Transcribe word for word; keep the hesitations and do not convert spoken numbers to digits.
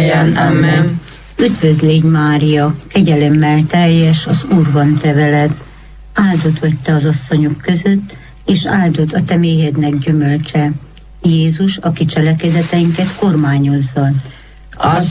mindnyájan. Amen. Üdvözl légy, Mária, kegyelemmel teljes, az Úr van te veled. Áldott vagy te az asszonyok között, és áldott a te méhednek gyümölcse. Jézus, aki cselekedeteinket kormányozza. Az